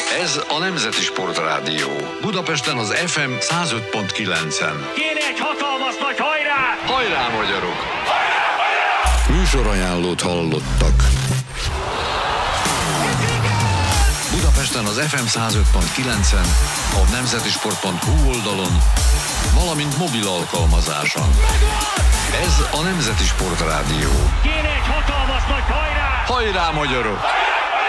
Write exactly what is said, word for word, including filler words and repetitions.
Ez a Nemzeti Sportrádió. Budapesten az ef em száz öt pont kilencen. Kéne egy hatalmas nagy hajrá! Hajrá, magyarok! Hajrá, hajrá! Műsorajánlót hallottak. Budapesten az ef em száz öt pont kilencen, a nemzetisport pont hu oldalon, valamint mobil alkalmazáson. Ez a Nemzeti Sportrádió. Kéne egy hatalmas nagy hajrá! Hajrá, magyarok! Hajrá!